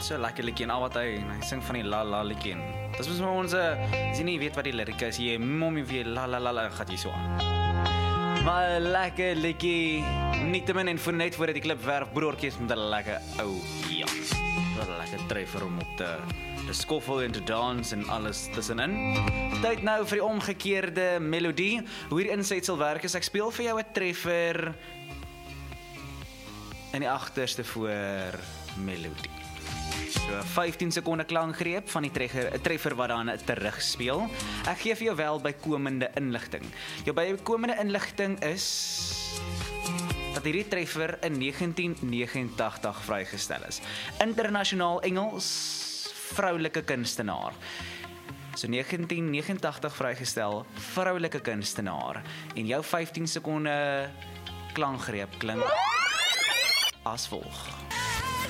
So lekker liedjie en al wat hy sing van die la la liedjie. Dis mos maar ons as jy nie weet wat die lirieke is, jy mommy weer la la la gaan jy so aan. Maar lekker liedjie, nietemin en voor net voordat die klip werf, broertjies met 'n lekker ou ja. Wat 'n lekker treffer om op te skoffel en te dans en alles tussenin. Tyd nou vir die omgekeerde melodie. Hoe hierdie insetsel werk is, ek speel vir jou 'n treffer in die agterste voor melodie. So 15 sekonde klankgreep van die treffer wat dan terugspeel. Ek gee vir jou wel bykomende inligting. Jou bykomende inligting is dat hierdie treffer in 1989 vrygestel is. Internasionaal Engels, vroulike kunstenaar. So 1989 vrygestel, vroulike kunstenaar. En jou 15 sekonde klankgreep klink as volg.